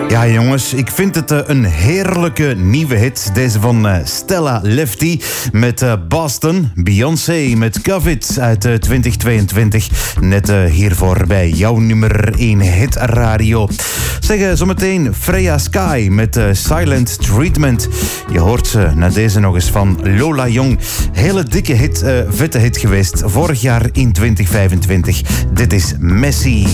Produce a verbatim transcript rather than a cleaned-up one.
Ja jongens, ik vind het uh, een heerlijke nieuwe hit. Deze van uh, Stella Lefty met uh, Boston. Beyoncé met Covid uit uh, twintig tweeëntwintig. Net uh, hiervoor bij jouw nummer één hit radio. Zeg, uh, zometeen Freya Sky met uh, Silent Treatment. Je hoort ze na deze nog eens van Lola Young. Hele dikke hit, uh, vette hit geweest. Vorig jaar in twintig vijfentwintig. Dit is Messi.